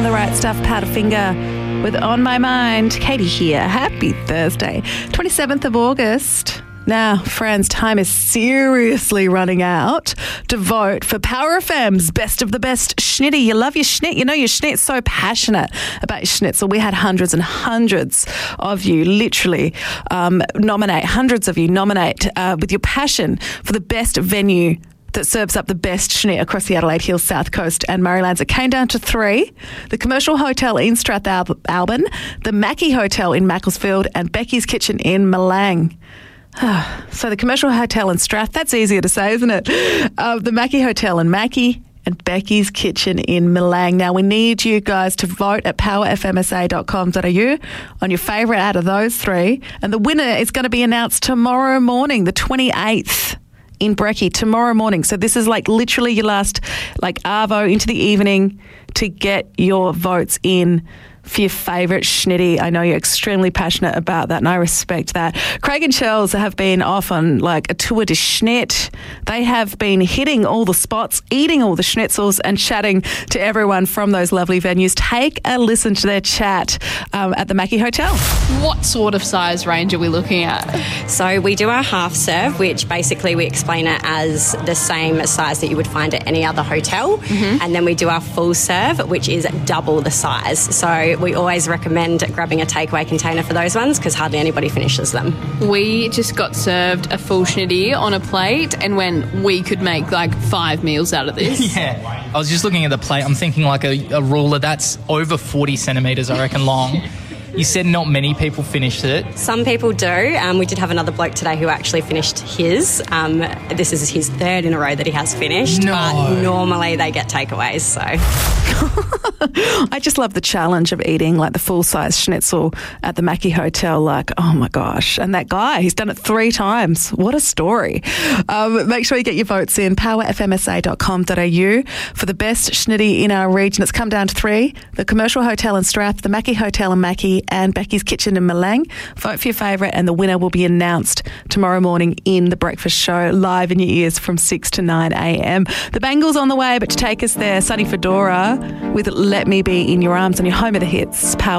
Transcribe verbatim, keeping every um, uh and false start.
The Right Stuff, Powderfinger with On My Mind. Katie here. Happy Thursday. twenty-seventh of August. Now, friends, time is seriously running out to vote for Power F M's Best of the Best Schnitty. You love your schnit. You know your schnit's so passionate about your schnitzel. We had hundreds and hundreds of you literally um, nominate, hundreds of you nominate uh, with your passion for the best venue that serves up the best schnit across the Adelaide Hills, South Coast and Murraylands. It came down to three: the Commercial Hotel in Strathalbyn, the Mackie Hotel in Macclesfield and Becky's Kitchen in Malang. So the Commercial Hotel in Strath, that's easier to say, isn't it? Uh, the Mackie Hotel in Mackie and Becky's Kitchen in Malang. Now, we need you guys to vote at power f m s a dot com dot a u on your favourite out of those three. And the winner is going to be announced tomorrow morning, the twenty-eighth. In Brekkie tomorrow morning. So this is like literally your last like arvo into the evening to get your votes in for your favourite schnitty. I know you're extremely passionate about that and I respect that. Craig and Shells have been off on like a tour de schnit. They have been hitting all the spots, eating all the schnitzels and chatting to everyone from those lovely venues. Take a listen to their chat um, at the Mackie Hotel. What sort of size range are we looking at? So we do our half serve, which basically we explain it as the same size that you would find at any other hotel. Mm-hmm. And then we do our full serve, which is double the size. So we always recommend grabbing a takeaway container for those ones because hardly anybody finishes them. We just got served a full schnitty on a plate and when we could make like five meals out of this. Yeah. I was just looking at the plate. I'm thinking like a, a ruler that's over forty centimetres, I reckon, long. You said not many people finished it. Some people do. Um, we did have another bloke today who actually finished his. Um, this is his third in a row that he has finished. No. But normally they get takeaways, so... I just love the challenge of eating like the full-size schnitzel at the Mackie Hotel. Like, oh my gosh. And that guy, he's done it three times. What a story. Um, make sure you get your votes in power f m s a dot com dot a u for the best schnitty in our region. It's come down to three: the Commercial Hotel in Strath, the Mackie Hotel in Mackie and Becky's Kitchen in Malang. Vote for your favourite and the winner will be announced tomorrow morning in The Breakfast Show, live in your ears from six to nine a m. The Bangles on the way, but to take us there, Sunny Fedora with Let Me Be in Your Arms on your home of the hits, Power